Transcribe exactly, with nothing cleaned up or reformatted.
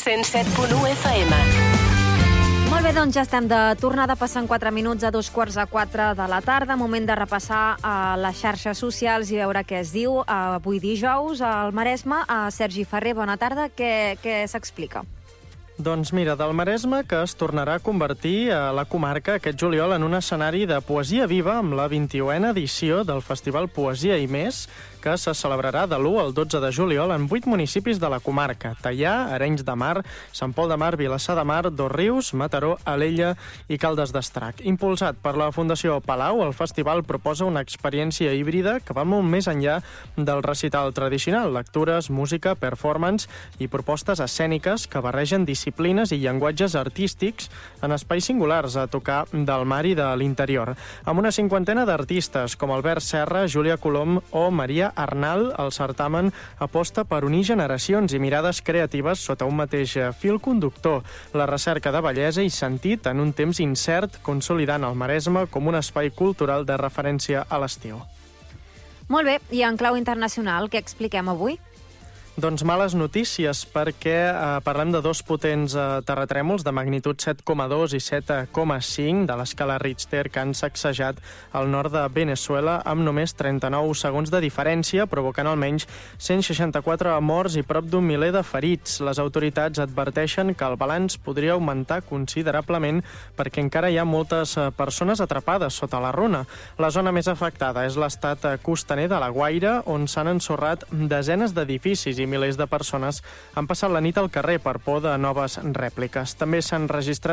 cent set punt u F M. Molt bé, doncs ja estem de tornada, passant quatre minuts a dos quarts a quatre de la tarda. Moment de repassar uh, les xarxes socials i veure què es diu. Uh, avui dijous, al Maresme, uh, Sergi Ferrer, bona tarda. Què, què s'explica? Doncs mira, del Maresme, que es tornarà a convertir a la comarca aquest juliol en un escenari de poesia viva amb la vint-i-una edició del Festival Poesia i Més, que se celebrarà de l'u al dotze de juliol en vuit municipis de la comarca: Teià, Arenys de Mar, Sant Pol de Mar, Vilassar de Mar, Dosrius, Mataró, Alella i Caldes d'Estrac. Impulsat per la Fundació Palau, el festival proposa una experiència híbrida que va molt més enllà del recital tradicional: lectures, música, performance i propostes escèniques que barregen disciplines i llenguatges artístics en espais singulars a tocar del mar i de l'interior. Amb una cinquantena d'artistes com Albert Serra, Júlia Colom o Maria Arnal, el certamen aposta per unir generacions i mirades creatives sota un mateix fil conductor: la recerca de bellesa i sentit en un temps incert, consolidant el Maresme com un espai cultural de referència a l'estiu. Molt bé, i en clau internacional, què expliquem avui? Doncs males notícies, perquè eh, parlem de dos potents eh, terratrèmols de magnitud set coma dos i set coma cinc de l'escala Richter que han sacsejat el nord de Veneçuela amb només trenta-nou segons de diferència, provocant almenys cent seixanta-quatre morts i prop d'un miler de ferits. Les autoritats adverteixen que el balanç podria augmentar considerablement perquè encara hi ha moltes eh, persones atrapades sota la runa. La zona més afectada és l'estat costaner de la Guaira, on s'han ensorrat desenes d'edificis i milers de persones han passat la nit al carrer per por de noves rèpliques. També s'han registrat